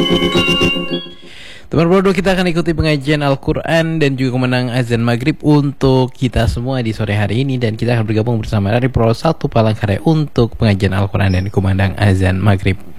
Teman bro, kita akan ikuti pengajian Al-Quran dan juga kemenang azan maghrib untuk kita semua di sore hari ini. Dan kita akan bergabung bersama dari Pro 1 Palangkaraya untuk pengajian Al-Quran dan kumandang azan maghrib.